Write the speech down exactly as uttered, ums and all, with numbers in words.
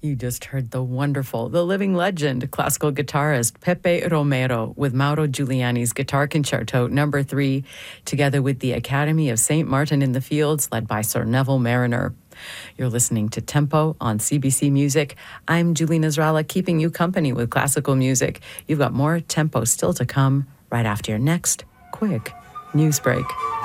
You just heard the wonderful, the living legend, classical guitarist Pepe Romero with Mauro Giuliani's Guitar Concerto number three, together with the Academy of Saint Martin in the Fields, led by Sir Neville Mariner. You're listening to Tempo on C B C Music. I'm Julie Nasrallah, keeping you company with classical music. You've got more Tempo still to come right after your next quick news break.